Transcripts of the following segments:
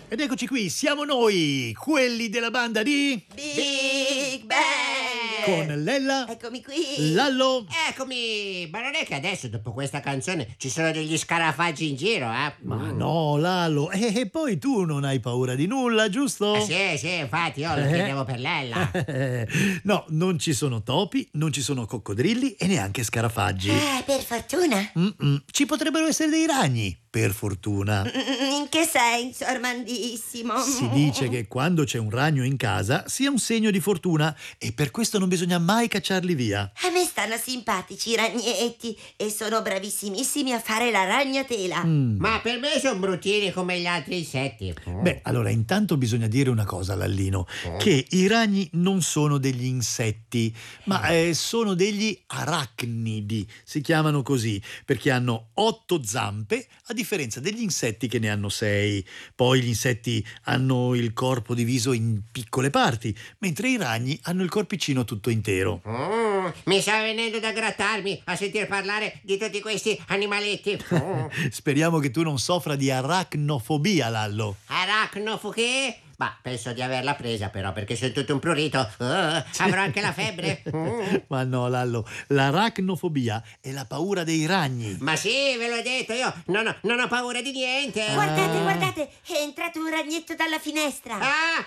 Ed eccoci qui, siamo noi, quelli della banda di Big Bang! Con Lella, Eccomi qui! Lallo. Eccomi, ma non è che adesso dopo questa canzone ci sono degli scarafaggi in giro, eh? Ma no, Lallo, e poi tu non hai paura di nulla, giusto? Sì, infatti io lo chiedevo per Lella. No, non ci sono topi, non ci sono coccodrilli e neanche scarafaggi. Per fortuna! Ci potrebbero essere dei ragni, per fortuna. In che senso, Armandissimo? Si dice che quando c'è un ragno in casa sia un segno di fortuna e per questo non bisogna mai cacciarli via. A me stanno simpatici i ragnetti e sono bravissimissimi a fare la ragnatela. Ma per me sono bruttini come gli altri insetti. Beh, allora intanto bisogna dire una cosa, Lallino, che i ragni non sono degli insetti, ma sono degli arachnidi, si chiamano così, perché hanno 8 zampe, a differenza degli insetti che ne hanno 6. Poi gli insetti hanno il corpo diviso in piccole parti, mentre i ragni hanno il corpicino tutto intero. Mi sta venendo da grattarmi a sentir parlare di tutti questi animaletti. Speriamo che tu non soffra di arachnofobia, Lallo. Arachnofo che? Ma penso di averla presa però, perché sono tutto un prurito. Avrò anche la febbre. Ma no, Lallo, l'arachnofobia è la paura dei ragni. Ma sì, ve l'ho detto, io non ho paura di niente. Guardate, è entrato un ragnetto dalla finestra. Ah,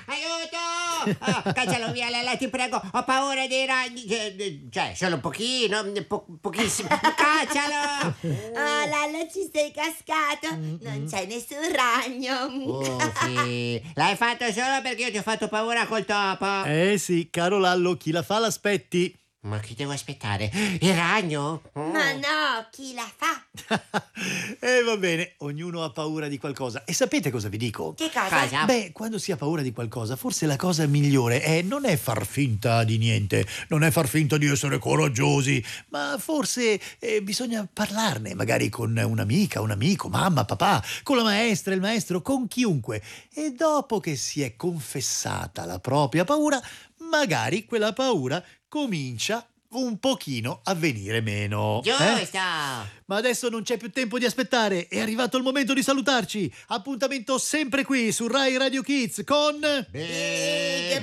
aiuto! Caccialo via, Lella, ti prego, ho paura dei ragni. Cioè, solo un pochino, pochissimo. Caccialo! Oh, Lallo, ci sei cascato. Non c'è nessun ragno. Sì. L'hai fatto solo perché io ti ho fatto paura col topo. Eh sì, caro Lallo, chi la fa l'aspetti. Ma chi devo aspettare? Il ragno? Ma no, chi la fa? Va bene, ognuno ha paura di qualcosa. E sapete cosa vi dico? Che cosa? Beh, quando si ha paura di qualcosa, forse la cosa migliore non è far finta di niente, non è far finta di essere coraggiosi, ma forse bisogna parlarne, magari con un'amica, un amico, mamma, papà, con la maestra, il maestro, con chiunque. E dopo che si è confessata la propria paura, magari quella paura comincia un pochino a venire meno. Giusto! Ma adesso non c'è più tempo di aspettare, è arrivato il momento di salutarci. Appuntamento sempre qui su Rai Radio Kids con Big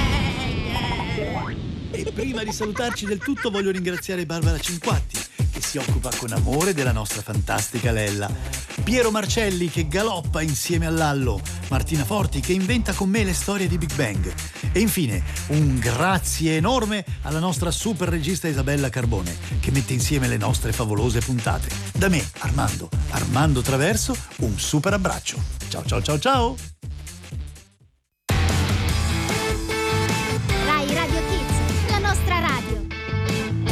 Bang! E prima di salutarci del tutto voglio ringraziare Barbara Cinquatti, che si occupa con amore della nostra fantastica Lella, Piero Marcelli che galoppa insieme a Lallo, Martina Forti che inventa con me le storie di Big Bang e infine un grazie enorme alla nostra super regista Isabella Carbone che mette insieme le nostre favolose puntate. Da me, Armando Traverso, un super abbraccio. Ciao ciao ciao ciao!